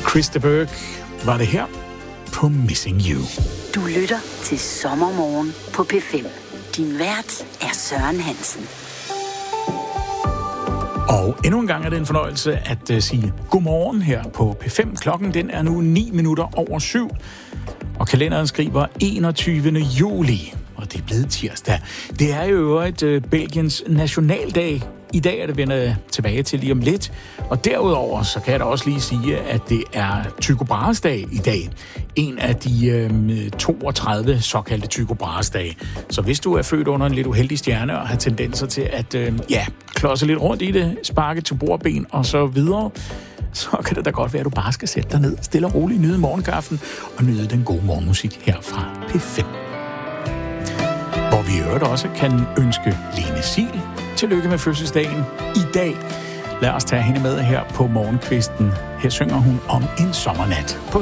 Krista Berg var det her på Missing You. Du lytter til Sommermorgen på P5. Din vært er Søren Hansen. Og endnu en gang er det en fornøjelse at sige godmorgen her på P5. Klokken den er nu 7:09. Og kalenderen skriver 21. juli. Og det er blevet tirsdag. Det er jo øvrigt Belgiens nationaldag. I dag er det vender tilbage til lige om lidt. Og derudover så kan jeg da også lige sige, at det er Tycho Brahes dag i dag. En af de 32 såkaldte Tycho Brahes dage. Så hvis du er født under en lidt uheldig stjerne og har tendenser til at klodse lidt rundt i det, sparke til bordben og så videre, så kan det da godt være, at du bare skal sætte dig ned, stille og roligt, nyde morgenkaffen og nyde den gode morgenmusik her fra P5. Hvor vi i øvrigt også kan ønske Lene Sil tillykke med fødselsdagen i dag. Lad os tage hende med her på morgenkvisten. Her synger hun om en sommernat på